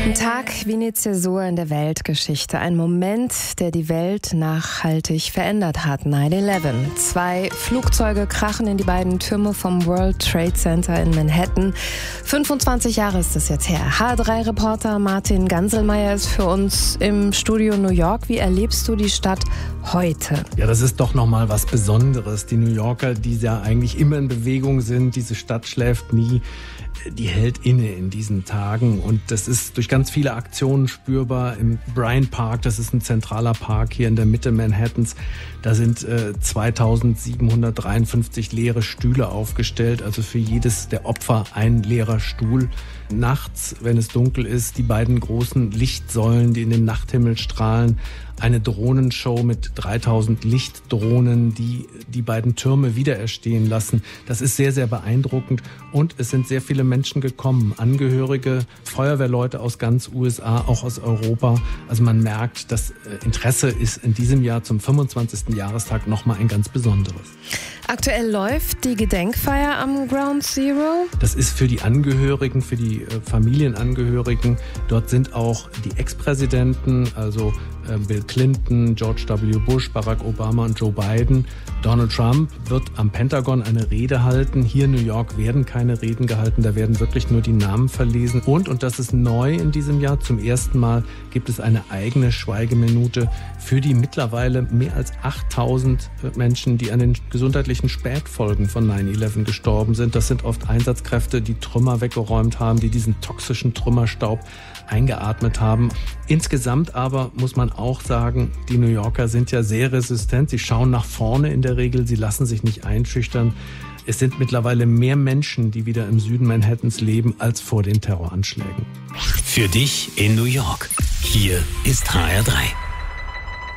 Ein Tag wie eine Zäsur in der Weltgeschichte. Ein Moment, der die Welt nachhaltig verändert hat. 9/11. 2 Flugzeuge krachen in die beiden Türme vom World Trade Center in Manhattan. 25 Jahre ist es jetzt her. H3-Reporter Martin Ganselmeier ist für uns im Studio New York. Wie erlebst du die Stadt heute? Ja, das ist doch nochmal was Besonderes. Die New Yorker, die ja eigentlich immer in Bewegung sind, diese Stadt schläft nie, die hält inne in diesen Tagen. Und das ist durch ganz viele Aktionen spürbar. Im Bryant Park, das ist ein zentraler Park hier in der Mitte Manhattans, da sind 2753 leere Stühle aufgestellt. Also für jedes der Opfer ein leerer Stuhl. Nachts, wenn es dunkel ist, die beiden großen Lichtsäulen, die in den Nachthimmel strahlen. Eine Drohnenshow mit 3000 Lichtdrohnen, die die beiden Türme wiedererstehen lassen. Das ist sehr, sehr beeindruckend. Und es sind sehr viele Menschen gekommen. Angehörige, Feuerwehrleute aus ganz USA, auch aus Europa. Also man merkt, das Interesse ist in diesem Jahr zum 25. Jahrestag nochmal ein ganz besonderes. Aktuell läuft die Gedenkfeier am Ground Zero. Das ist für die Angehörigen, für die Familienangehörigen. Dort sind auch die Ex-Präsidenten, also Bill Clinton, George W. Bush, Barack Obama und Joe Biden. Donald Trump wird am Pentagon eine Rede halten. Hier in New York werden keine Reden gehalten, da werden wirklich nur die Namen verlesen. Und das ist neu in diesem Jahr, zum ersten Mal gibt es eine eigene Schweigeminute für die mittlerweile mehr als 8000 Menschen, die an den gesundheitlichen Spätfolgen von 9/11 gestorben sind. Das sind oft Einsatzkräfte, die Trümmer weggeräumt haben, die diesen toxischen Trümmerstaub eingeatmet haben. Insgesamt aber muss man auch sagen, die New Yorker sind ja sehr resistent. Sie schauen nach vorne in der Regel, sie lassen sich nicht einschüchtern. Es sind mittlerweile mehr Menschen, die wieder im Süden Manhattans leben, als vor den Terroranschlägen. Für dich in New York. Hier ist HR3.